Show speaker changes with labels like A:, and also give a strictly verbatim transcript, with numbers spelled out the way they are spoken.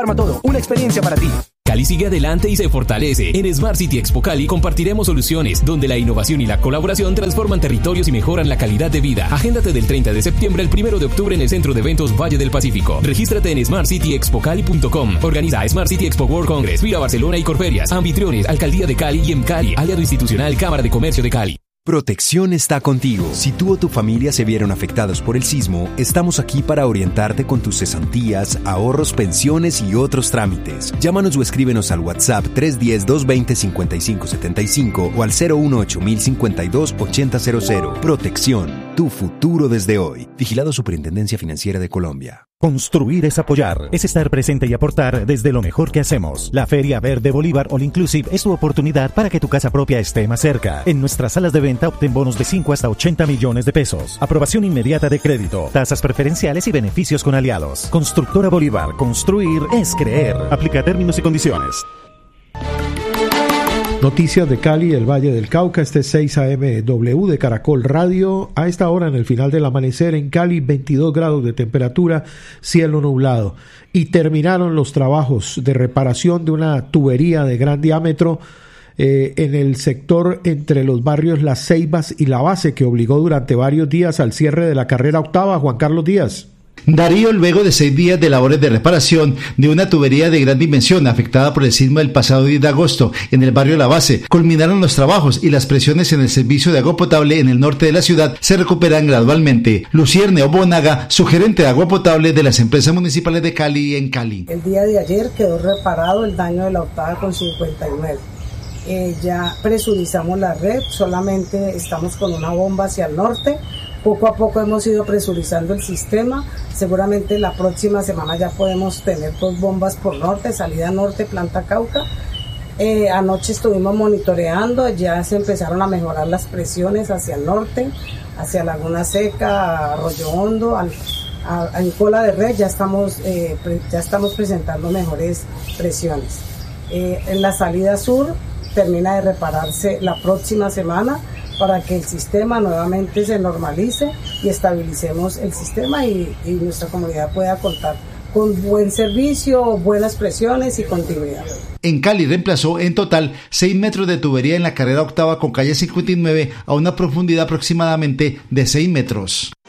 A: Arma todo, una experiencia para ti.
B: Cali sigue adelante y se fortalece. En Smart City Expo Cali compartiremos soluciones donde la innovación y la colaboración transforman territorios y mejoran la calidad de vida. Agéndate del treinta de septiembre al primero de octubre en el Centro de Eventos Valle del Pacífico. Regístrate en smart city expo cali punto com. Organiza Smart City Expo World Congress, Vira Barcelona y Corferias. Anfitriones, Alcaldía de Cali y EMCALI, aliado institucional Cámara de Comercio de Cali.
C: Protección está contigo. Si tú o tu familia se vieron afectados por el sismo, estamos aquí para orientarte con tus cesantías, ahorros, pensiones y otros trámites. Llámanos o escríbenos al WhatsApp tres uno cero, dos dos cero, cinco cinco siete cinco o al cero uno ocho cero cinco dos ocho cero cero cero. Protección, tu futuro desde hoy. Vigilado Superintendencia Financiera de Colombia.
D: Construir es apoyar, es estar presente y aportar desde lo mejor que hacemos. La Feria Verde Bolívar All Inclusive es tu oportunidad para que tu casa propia esté más cerca. En nuestras salas de venta obtén bonos de cinco hasta ochenta millones de pesos. Aprobación inmediata de crédito, tasas preferenciales y beneficios con aliados. Constructora Bolívar, construir es creer. Aplica términos y condiciones.
E: Noticias de Cali y el Valle del Cauca. Este es seis A M W de Caracol Radio. A esta hora, en el final del amanecer, en Cali, veintidós grados de temperatura, cielo nublado. Y terminaron los trabajos de reparación de una tubería de gran diámetro eh, en el sector entre los barrios Las Ceibas y La Base, que obligó durante varios días al cierre de la carrera octava. Juan Carlos Díaz.
F: Darío, luego de seis días de labores de reparación de una tubería de gran dimensión afectada por el sismo del pasado diez de agosto en el barrio La Base, culminaron los trabajos y las presiones en el servicio de agua potable en el norte de la ciudad se recuperan gradualmente. Lucierne Obonaga, su gerente de agua potable de las empresas municipales de Cali en Cali.
G: El día de ayer quedó reparado el daño de la octava con cincuenta y nueve. Eh, ya presurizamos la red, solamente estamos con una bomba hacia el norte. Poco a poco hemos ido presurizando el sistema. Seguramente la próxima semana ya podemos tener dos bombas por norte, salida norte, planta Cauca. Eh, anoche estuvimos monitoreando, ya se empezaron a mejorar las presiones hacia el norte, hacia Laguna Seca, Arroyo Hondo, al, a, a, en cola de red ya estamos, eh, pre, ya estamos presentando mejores presiones. Eh, en la salida sur termina de repararse la próxima semana, para que el sistema nuevamente se normalice y estabilicemos el sistema y, y nuestra comunidad pueda contar con buen servicio, buenas presiones y continuidad.
F: En Cali reemplazó en total seis metros de tubería en la carrera octava con calle cincuenta y nueve a una profundidad aproximadamente de seis metros.